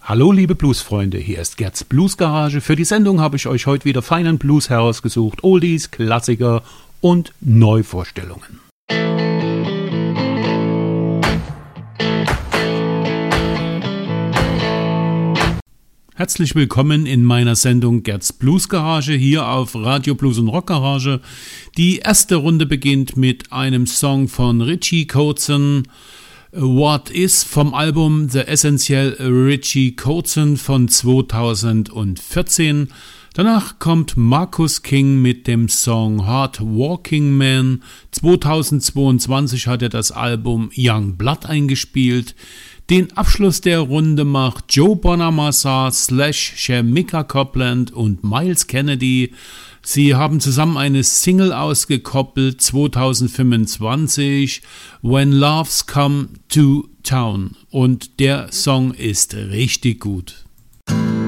Hallo liebe Bluesfreunde, hier ist Gerds Bluesgarage. Für die Sendung habe ich euch heute wieder feinen Blues herausgesucht, Oldies, Klassiker und Neuvorstellungen. Herzlich willkommen in meiner Sendung Gerds Bluesgarage hier auf Radio Blues und Rock Garage. Die erste Runde beginnt mit einem Song von Richie Kotzen, What Is vom Album The Essential Richie Kotzen von 2014. Danach kommt Marcus King mit dem Song Hard Walking Man. 2022 hat er das Album Young Blood eingespielt. Den Abschluss der Runde macht Joe Bonamassa / Shamika Copland und Miles Kennedy. Sie haben zusammen eine Single ausgekoppelt 2025, When Loves Come to Town, und der Song ist richtig gut.